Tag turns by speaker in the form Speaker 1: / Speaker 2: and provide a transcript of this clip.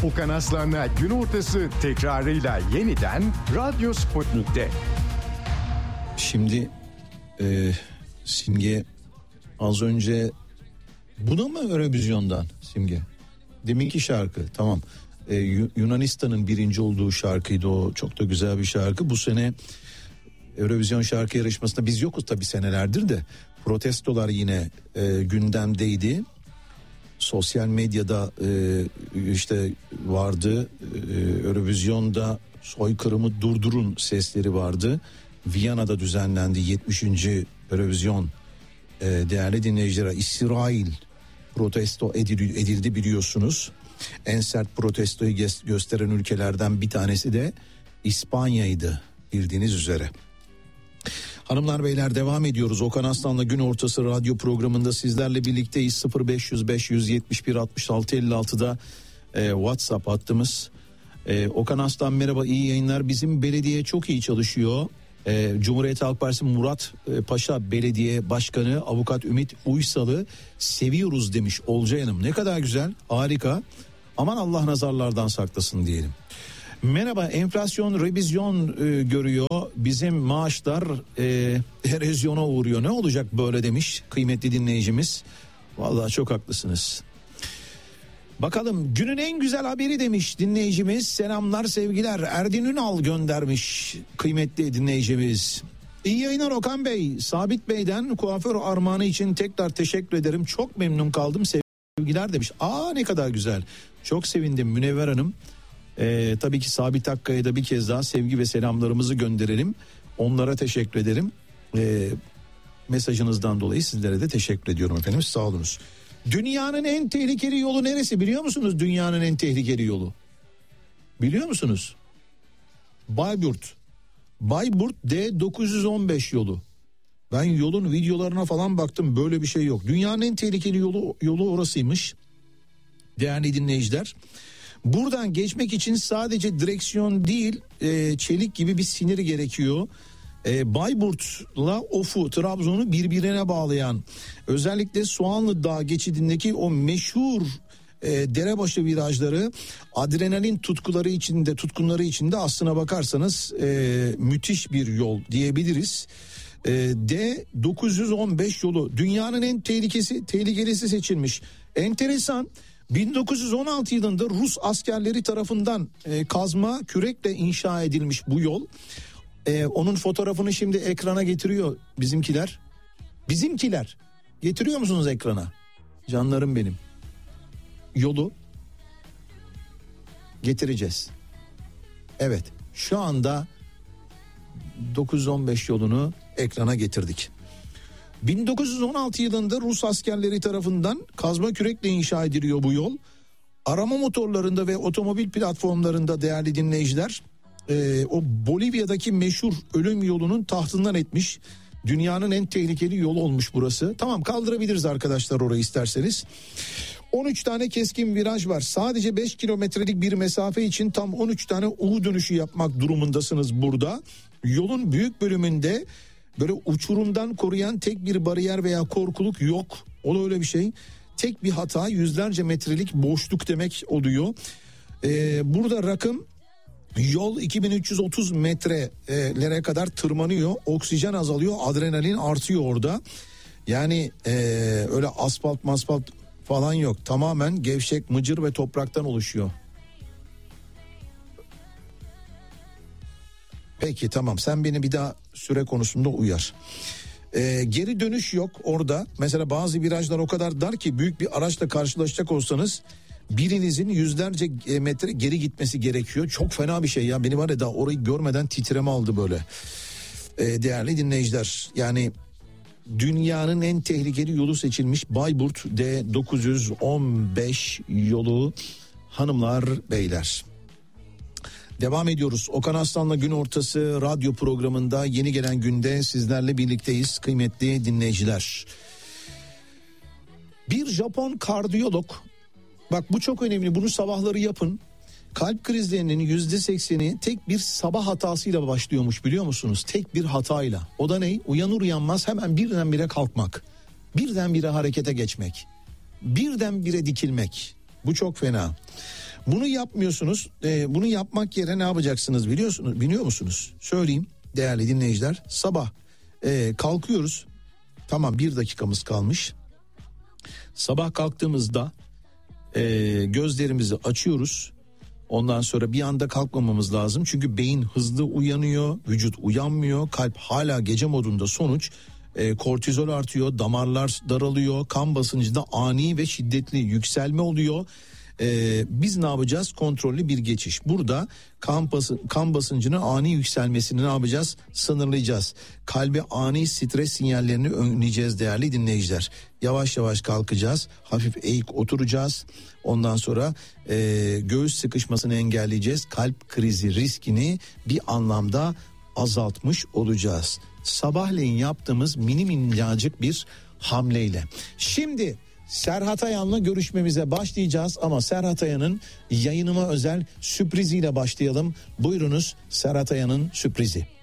Speaker 1: Okan Aslan'la gün ortası tekrarıyla yeniden Radyo Sputnik'te.
Speaker 2: Şimdi Simge az önce bu da mı Eurovision'dan Simge? Deminki şarkı tamam. Yunanistan'ın birinci olduğu şarkıydı o, çok da güzel bir şarkı. Bu sene Eurovision şarkı yarışmasında biz yokuz tabii senelerdir de protestolar yine gündemdeydi. Sosyal medyada işte vardı, Eurovision'da soykırımı durdurun sesleri vardı. Viyana'da düzenlendi 70. Eurovision, değerli dinleyiciler, İsrail protesto edildi biliyorsunuz. En sert protestoyu gösteren ülkelerden bir tanesi de İspanya'ydı bildiğiniz üzere. Hanımlar beyler devam ediyoruz. Okan Aslan'la gün ortası radyo programında sizlerle birlikteyiz. 0505 171 66 56'da WhatsApp hattımız. Okan Aslan merhaba, iyi yayınlar. Bizim belediye çok iyi çalışıyor. Cumhuriyet Halk Partisi Murat Paşa Belediye Başkanı Avukat Ümit Uysal'ı seviyoruz demiş Olcay Hanım. Ne kadar güzel, harika. Aman Allah nazarlardan saklasın diyelim. Merhaba, enflasyon revizyon görüyor. Bizim maaşlar erozyona uğruyor. Ne olacak böyle demiş kıymetli dinleyicimiz. Vallahi çok haklısınız. Bakalım günün en güzel haberi demiş dinleyicimiz. Selamlar sevgiler, Erdin Ünal göndermiş kıymetli dinleyicimiz. İyi yayınlar Okan Bey. Sabit Bey'den kuaför armağanı için tekrar teşekkür ederim. Çok memnun kaldım, sevgiler demiş. Aa ne kadar güzel. Çok sevindim Münevver Hanım. Tabii ki Sabit Hakkı'ya da bir kez daha sevgi ve selamlarımızı gönderelim. Onlara teşekkür ederim. Mesajınızdan dolayı sizlere de teşekkür ediyorum efendim. Sağ olunuz. Dünyanın en tehlikeli yolu neresi biliyor musunuz? Dünyanın en tehlikeli yolu. Biliyor musunuz? Bayburt. Bayburt D915 yolu. Ben yolun videolarına falan baktım, böyle bir şey yok. Dünyanın en tehlikeli yolu orasıymış. Değerli dinleyiciler. Buradan geçmek için sadece direksiyon değil, çelik gibi bir sinir gerekiyor. Bayburt'la Of'u, Trabzon'u birbirine bağlayan, özellikle Soğanlı Dağ geçidindeki o meşhur derebaşı virajları, adrenalin tutkunları içinde aslına bakarsanız müthiş bir yol diyebiliriz. D915 yolu dünyanın en tehlikelisi seçilmiş. Enteresan. 1916 yılında Rus askerleri tarafından kazma kürekle inşa edilmiş bu yol. Onun fotoğrafını şimdi ekrana getiriyor bizimkiler. Bizimkiler getiriyor musunuz ekrana? Canlarım benim. Yolu getireceğiz. Evet, şu anda 915 yolunu ekrana getirdik. 1916 yılında Rus askerleri tarafından kazma kürekle inşa ediliyor bu yol. Arama motorlarında ve otomobil platformlarında değerli dinleyiciler, o Bolivya'daki meşhur ölüm yolunun tahtından etmiş. Dünyanın en tehlikeli yolu olmuş burası. Tamam, kaldırabiliriz arkadaşlar orayı isterseniz. 13 tane keskin viraj var. Sadece 5 kilometrelik bir mesafe için tam 13 tane U dönüşü yapmak durumundasınız burada. Yolun büyük bölümünde böyle uçurumdan koruyan tek bir bariyer veya korkuluk yok. O da öyle bir şey. Tek bir hata yüzlerce metrelik boşluk demek oluyor. Burada rakım, yol 2330 metrelere kadar tırmanıyor. Oksijen azalıyor, adrenalin artıyor orada. Yani öyle asfalt falan yok. Tamamen gevşek, mıcır ve topraktan oluşuyor. Peki tamam, sen beni bir daha süre konusunda uyar. Geri dönüş yok orada. Mesela bazı virajlar o kadar dar ki büyük bir araçla karşılaşacak olsanız birinizin yüzlerce metre geri gitmesi gerekiyor. Çok fena bir şey ya, beni var ya daha orayı görmeden titreme aldı böyle. Değerli dinleyiciler, yani dünyanın en tehlikeli yolu seçilmiş Bayburt D915 yolu hanımlar beyler. Devam ediyoruz. Okan Aslan'la gün ortası radyo programında yeni gelen günde sizlerle birlikteyiz kıymetli dinleyiciler. Bir Japon kardiyolog, bak bu çok önemli, bunu sabahları yapın. Kalp krizlerinin %80'i tek bir sabah hatasıyla başlıyormuş, biliyor musunuz? Tek bir hatayla. O da ne? Uyanır uyanmaz hemen birdenbire kalkmak. Birdenbire harekete geçmek. Birdenbire dikilmek. Bu çok fena. Bunu yapmıyorsunuz. Bunu yapmak yerine ne yapacaksınız biliyor musunuz? Söyleyeyim değerli dinleyiciler. Sabah kalkıyoruz. Tamam, 1 dakikamız kalmış. Sabah kalktığımızda gözlerimizi açıyoruz. Ondan sonra bir anda kalkmamamız lazım. Çünkü beyin hızlı uyanıyor, vücut uyanmıyor. Kalp hala gece modunda, sonuç kortizol artıyor, damarlar daralıyor. Kan basıncında ani ve şiddetli yükselme oluyor. Biz ne yapacağız? Kontrollü bir geçiş. Burada kan basıncının ani yükselmesini ne yapacağız? Sınırlayacağız. Kalbe ani stres sinyallerini önleyeceğiz değerli dinleyiciler. Yavaş yavaş kalkacağız. Hafif eğik oturacağız. Ondan sonra göğüs sıkışmasını engelleyeceğiz. Kalp krizi riskini bir anlamda azaltmış olacağız. Sabahleyin yaptığımız minicik bir hamleyle. Şimdi Serhat Ayan'la görüşmemize başlayacağız ama Serhat Ayan'ın yayınıma özel sürpriziyle başlayalım. Buyurunuz Serhat Ayan'ın sürprizi.